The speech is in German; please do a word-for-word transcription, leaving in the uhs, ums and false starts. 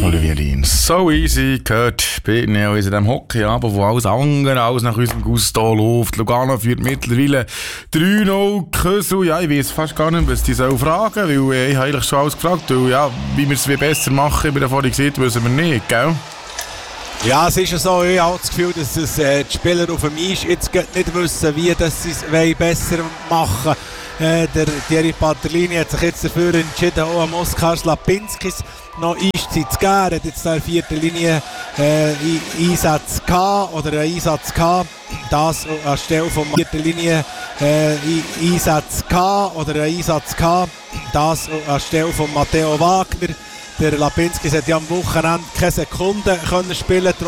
Olivier Rins. So easy gehört bei Neo in diesem Hockeyabend, wo alles andere als nach unserem Gusto läuft. Lugano führt mittlerweile drei null. Kösel, ja, ich weiß fast gar nicht, was die soll fragen, weil äh, ich habe eigentlich schon alles gefragt. Weil, ja, wie wir es besser machen, wie wir vorhin gesagt, wissen wir nicht, gell? Ja, es ist ja so, ich habe das Gefühl, dass es, äh, die Spieler auf dem Eis jetzt nicht wissen, wie das sie es besser machen wollen. Äh, der Thierry Paterlini hat sich jetzt dafür entschieden, auch am Oskar Slapinskis noch Eiszeit zu geben. Er hat jetzt in der vierten Linie äh, Einsatz gehabt, oder einen Einsatz gehabt. Das anstelle von vierten Linie äh, Einsatz gehabt, oder einen Einsatz gehabt. Das anstelle von Matteo Wagner. Der Lapinskis hat ja am Wochenende keine Sekunde können spielen.